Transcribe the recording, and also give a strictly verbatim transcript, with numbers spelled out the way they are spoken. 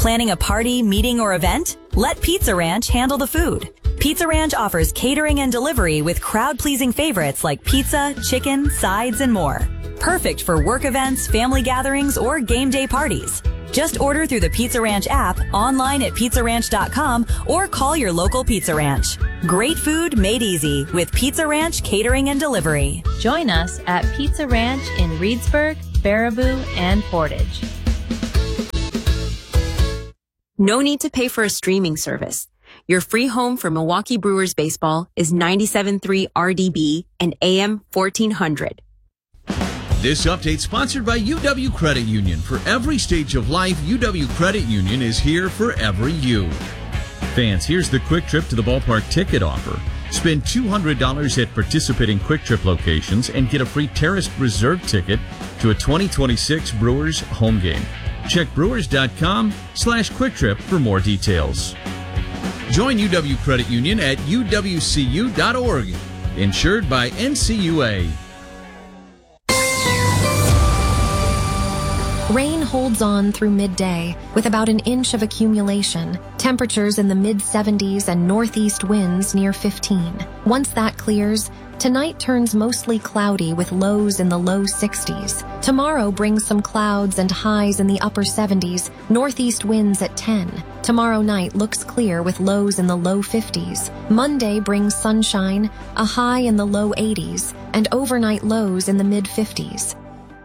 Planning a party, meeting, or event? Let Pizza Ranch handle the food. Pizza Ranch offers catering and delivery with crowd-pleasing favorites like pizza, chicken, sides, and more. Perfect for work events, family gatherings, or game day parties. Just order through the Pizza Ranch app, online at pizza ranch dot com, or call your local Pizza Ranch. Great food made easy with Pizza Ranch Catering and Delivery. Join us at Pizza Ranch in Reedsburg, Baraboo, and Portage. No need to pay for a streaming service. Your free home for Milwaukee Brewers baseball is ninety-seven point three R D B and A M fourteen hundred. This update sponsored by U W Credit Union. For every stage of life, U W Credit Union is here for every you. Fans, here's the Quick Trip to the Ballpark ticket offer. Spend two hundred dollars at participating Quick Trip locations and get a free Terrace Reserve ticket to a twenty twenty-six Brewers home game. Check brewers.com slash quick trip for more details. Join U W Credit Union at U W C U dot org. Insured by N C U A. Rain holds on through midday with about an inch of accumulation. Temperatures in the mid seventies and northeast winds near fifteen. Once that clears, tonight turns mostly cloudy with lows in the low sixties. Tomorrow brings some clouds and highs in the upper seventies, northeast winds at ten. Tomorrow night looks clear with lows in the low fifties. Monday brings sunshine, a high in the low eighties, and overnight lows in the mid fifties.